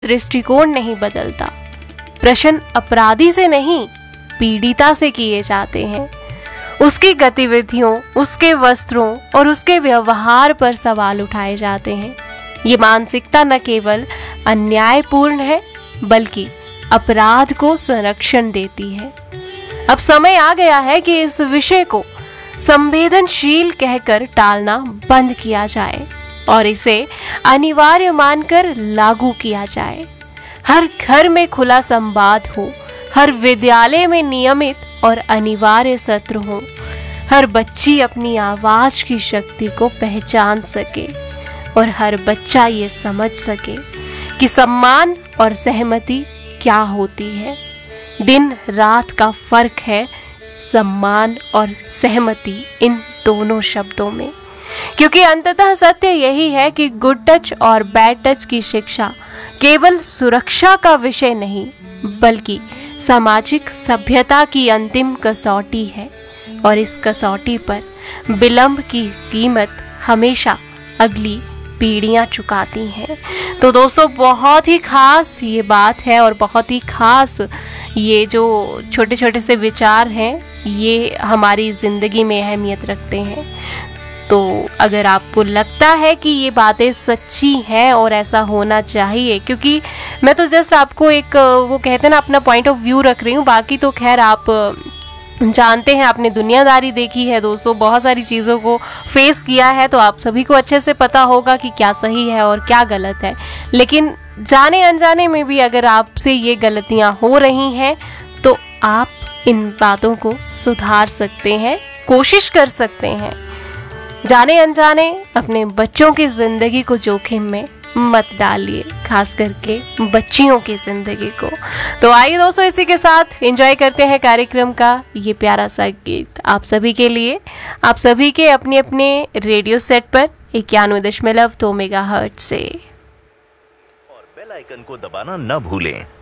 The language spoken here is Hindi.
दृष्टिकोण नहीं बदलता। प्रश्न अपराधी से नहीं, पीड़िता से किए जाते हैं। उसकी गतिविधियों, उसके वस्त्रों और उसके व्यवहार पर सवाल उठाए जाते हैं। ये मानसिकता न केवल अन्यायपूर्ण है बल्कि अपराध को संरक्षण देती है। अब समय आ गया है कि इस विषय को संवेदनशील कहकर टालना बंद किया जाए और इसे अनिवार्य मानकर लागू किया जाए। हर घर में खुला संवाद हो, हर विद्यालय में नियमित और अनिवार्य सत्र हो, हर बच्ची अपनी आवाज की शक्ति को पहचान सके और हर बच्चा ये समझ सके कि सम्मान और सहमति क्या होती है। दिन रात का फर्क है सम्मान और सहमति इन दोनों शब्दों में, क्योंकि अंततः सत्य यही है कि गुड टच और बैड टच की शिक्षा केवल सुरक्षा का विषय नहीं बल्कि सामाजिक सभ्यता की अंतिम कसौटी है और इस कसौटी पर विलंब की कीमत हमेशा अगली पीढ़ियां चुकाती हैं। तो दोस्तों, बहुत ही खास ये बात है और बहुत ही खास ये जो छोटे छोटे से विचार हैं ये हमारी ज़िंदगी में अहमियत रखते हैं। तो अगर आपको लगता है कि ये बातें सच्ची हैं और ऐसा होना चाहिए, क्योंकि मैं तो जस्ट आपको एक वो कहते हैं ना अपना पॉइंट ऑफ व्यू रख रही हूँ, बाकी तो खैर आप जानते हैं, आपने दुनियादारी देखी है दोस्तों, बहुत सारी चीज़ों को फेस किया है, तो आप सभी को अच्छे से पता होगा कि क्या सही है और क्या गलत है। लेकिन जाने अनजाने में भी अगर आपसे ये गलतियाँ हो रही हैं तो आप इन बातों को सुधार सकते हैं, कोशिश कर सकते हैं। जाने अनजाने अपने बच्चों की ज़िंदगी को जोखिम में मत डालिए, खास करके बच्चियों की ज़िंदगी को। तो आइए दोस्तों, इसी के साथ एंजॉय करते हैं कार्यक्रम का ये प्यारा सा गीत आप सभी के लिए, आप सभी के अपने अपने रेडियो सेट पर 91.2 मेगाहर्ट्ज़ से। और बेल आइकन को दबाना न भूलें।